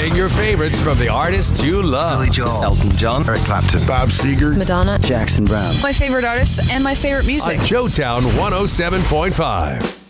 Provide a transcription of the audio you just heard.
playing your favorites from the artists you love. Billy Joel, Elton John, Eric Clapton, Bob Seger, Madonna, Jackson Brown. My favorite artists and my favorite music. On Showtown 107.5.